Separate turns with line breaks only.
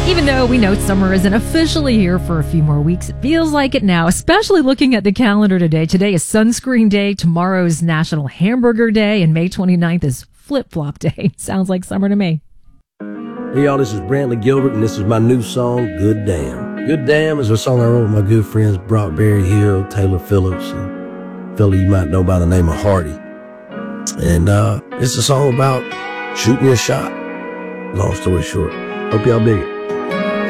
Even though we know summer isn't officially here for a few more weeks, it feels like it now, especially looking at the calendar today. Today is Sunscreen Day, tomorrow is National Hamburger Day, and May 29th is Flip-Flop Day. Sounds like summer to me.
Hey y'all, this is Brantley Gilbert, and this is my new song, Good Damn. Good Damn is a song I wrote with my good friends Brock Berryhill, Taylor Phillips, and a fella you might know by the name of Hardy. And it's a song about shooting your shot. Long story short. Hope y'all dig it.